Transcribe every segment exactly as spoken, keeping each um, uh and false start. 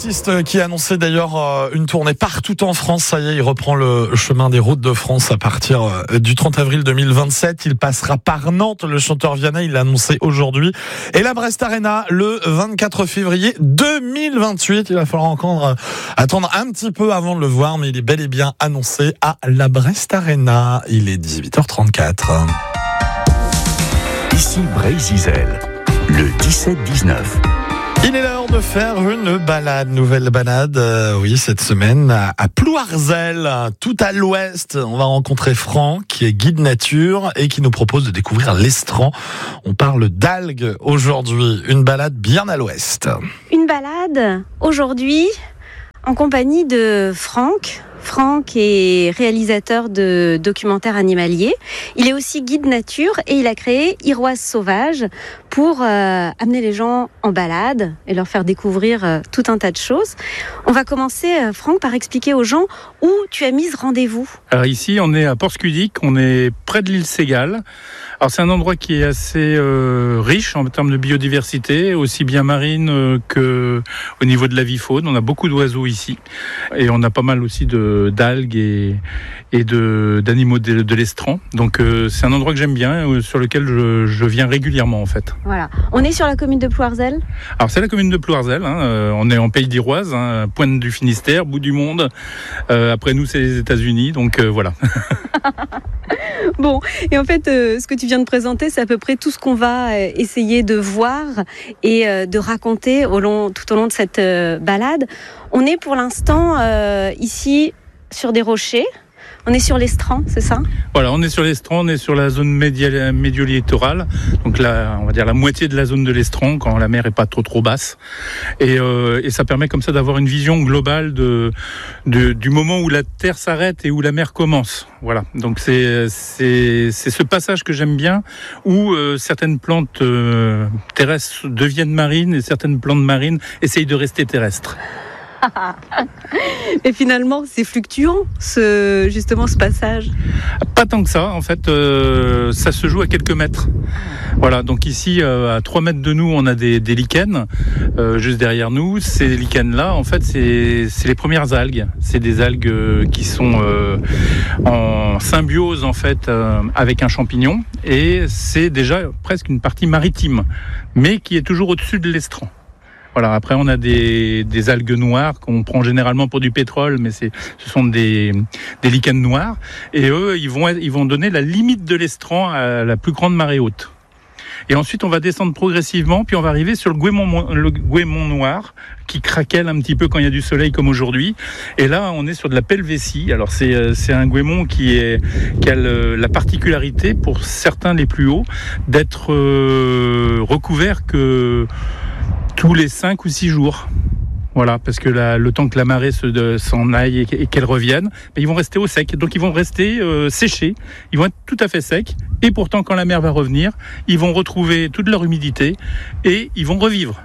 L'artiste qui a annoncé d'ailleurs une tournée partout en France, ça y est, il reprend le chemin des routes de France à partir du trente avril deux mille vingt-sept. Il passera par Nantes, le chanteur Vianney, il l'a annoncé aujourd'hui. Et la Brest Arena le vingt-quatre février deux mille vingt-huit. Il va falloir encore attendre un petit peu avant de le voir, mais il est bel et bien annoncé à la Brest Arena. Il est dix-huit heures trente-quatre. Ici Brésil, le dix-sept dix-neuf. Il est l'heure de faire une balade, nouvelle balade, euh, oui, cette semaine à, à Plouarzel, tout à l'ouest. On va rencontrer Franck, qui est guide nature et qui nous propose de découvrir l'estran. On parle d'algues aujourd'hui, une balade bien à l'ouest. Une balade aujourd'hui en compagnie de Franck. Franck est réalisateur de documentaires animaliers. Il est aussi guide nature et il a créé Iroise Sauvage pour euh, amener les gens en balade et leur faire découvrir euh, tout un tas de choses. On va commencer, euh, Franck, par expliquer aux gens où tu as mis ce rendez-vous. Alors ici, on est à Port-Scudic, on est près de l'île Ségale. Alors c'est un endroit qui est assez euh, riche en termes de biodiversité, aussi bien marine euh, que au niveau de la vie faune. On a beaucoup d'oiseaux ici et on a pas mal aussi de d'algues et, et de, d'animaux de, de l'estran. Donc euh, c'est un endroit que j'aime bien, euh, sur lequel je, je viens régulièrement en fait. Voilà. On est sur la commune de Plouarzel. Alors c'est la commune de Plouarzel, hein, euh, on est en Pays d'Iroise, hein, pointe du Finistère, bout du monde. Euh, après nous c'est les États-Unis, donc euh, voilà. Bon, et en fait, euh, ce que tu viens de présenter, c'est à peu près tout ce qu'on va euh, essayer de voir et euh, de raconter au long, tout au long de cette euh, balade. On est pour l'instant euh, ici sur des rochers. On est sur l'estran, c'est ça ? Voilà, on est sur l'estran, on est sur la zone média- médio-littorale, donc là, on va dire la moitié de la zone de l'estran, quand la mer est pas trop trop basse, et, euh, et ça permet comme ça d'avoir une vision globale de, de du moment où la terre s'arrête et où la mer commence. Voilà, donc c'est c'est c'est ce passage que j'aime bien, où euh, certaines plantes euh, terrestres deviennent marines et certaines plantes marines essayent de rester terrestres. Et finalement, c'est fluctuant, ce, justement, ce passage. Pas tant que ça, en fait, euh, ça se joue à quelques mètres. Voilà, donc ici, euh, à trois mètres de nous, on a des, des lichens, euh, juste derrière nous. Ces lichens-là, en fait, c'est, c'est les premières algues. C'est des algues qui sont euh, en symbiose, en fait, euh, avec un champignon. Et c'est déjà presque une partie maritime, mais qui est toujours au-dessus de l'estran. Voilà, après on a des, des algues noires qu'on prend généralement pour du pétrole, mais c'est, ce sont des, des lichens noirs. Et eux, ils vont, ils vont donner la limite de l'estran à la plus grande marée haute. Et ensuite, on va descendre progressivement, puis on va arriver sur le goémon, le goémon noir, qui craquelle un petit peu quand il y a du soleil, comme aujourd'hui. Et là, on est sur de la pelvétie. Alors, c'est, c'est un goémon qui, est, qui a le, la particularité, pour certains les plus hauts, d'être euh, recouvert que tous les cinq ou six jours. Voilà, parce que la, le temps que la marée se, de, s'en aille et, et qu'elle revienne, ben, ils vont rester au sec. Donc ils vont rester euh, séchés, ils vont être tout à fait secs. Et pourtant, quand la mer va revenir, ils vont retrouver toute leur humidité et ils vont revivre.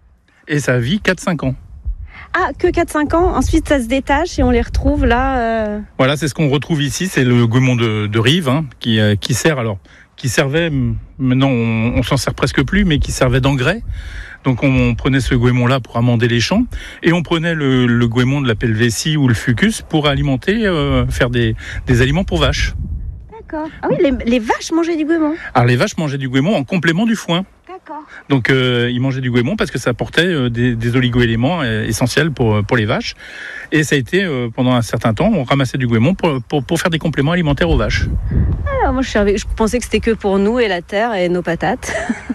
Et ça vit quatre à cinq ans. Ah, que quatre à cinq ans, ensuite ça se détache et on les retrouve là. Euh... Voilà, c'est ce qu'on retrouve ici, c'est le goémon de, de rive, hein, qui, euh, qui sert alors, qui servait, maintenant on, on s'en sert presque plus, mais qui servait d'engrais. Donc on prenait ce goémon-là pour amender les champs et on prenait le, le goémon de la pelvétie ou le fucus pour alimenter, euh, faire des, des aliments pour vaches. D'accord. Ah oui, les, les vaches mangeaient du goémon. Alors les vaches mangeaient du goémon en complément du foin. D'accord. Donc euh, ils mangeaient du goémon parce que ça apportait euh, des, des oligo-éléments euh, essentiels pour, pour les vaches. Et ça a été, euh, pendant un certain temps, on ramassait du goémon pour, pour, pour faire des compléments alimentaires aux vaches. Ah, moi je, savais, je pensais que c'était que pour nous et la terre et nos patates.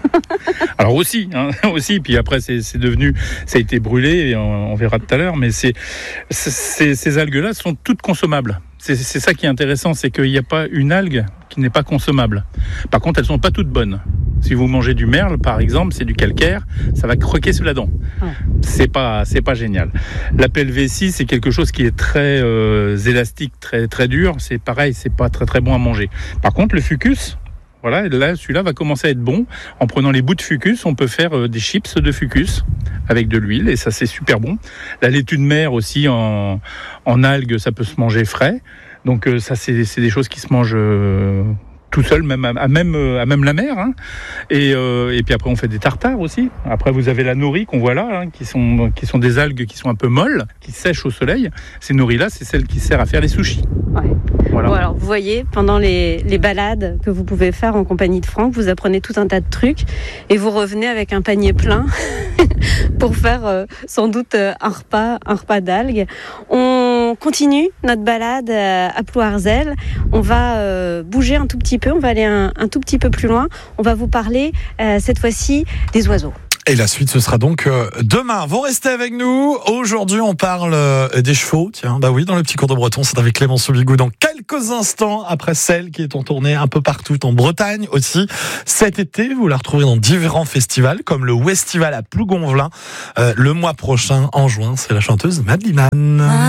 Alors aussi, hein, aussi, puis après c'est, c'est devenu, ça a été brûlé, et on, on verra tout à l'heure, mais c'est, c'est, ces algues-là sont toutes consommables. C'est, c'est ça qui est intéressant, c'est qu'il n'y a pas une algue qui n'est pas consommable. Par contre, elles ne sont pas toutes bonnes. Si vous mangez du merle, par exemple, c'est du calcaire, ça va croquer sous la dent. Ouais. C'est pas, c'est pas génial. La pelvétie, c'est quelque chose qui est très euh, élastique, très, très dur. C'est pareil, c'est pas très, très bon à manger. Par contre, le fucus, voilà, là, celui-là va commencer à être bon. En prenant les bouts de fucus, on peut faire euh, des chips de fucus avec de l'huile, et ça, c'est super bon. La laitue de mer aussi, en, en algues, ça peut se manger frais. Donc euh, ça, c'est, c'est des choses qui se mangent euh, tout seul, même à, à même à même la mer. Hein. Et, euh, et puis après, on fait des tartares aussi. Après, vous avez la nori qu'on voit là, hein, qui sont qui sont des algues qui sont un peu molles, qui sèchent au soleil. Ces noris-là, c'est celle qui sert à faire les sushis. Ouais. Voilà. Bon, alors, vous voyez, pendant les, les balades que vous pouvez faire en compagnie de Franck, vous apprenez tout un tas de trucs et vous revenez avec un panier plein pour faire euh, sans doute euh, un repas, un repas d'algues. On continue notre balade euh, à Plouarzel. On va euh, bouger un tout petit peu, on va aller un, un tout petit peu plus loin. On va vous parler euh, cette fois-ci des oiseaux. Et la suite, ce sera donc euh, demain. Vous restez avec nous. Aujourd'hui, on parle euh, des chevaux. Tiens, bah oui, dans le petit cours de breton, c'est avec Clément Soubigou dans quelques instants, après celle qui est en tournée un peu partout en Bretagne aussi. Cet été, vous la retrouvez dans différents festivals, comme le Westival à Plougonvelin. Euh, le mois prochain, en juin, c'est la chanteuse Madeleine.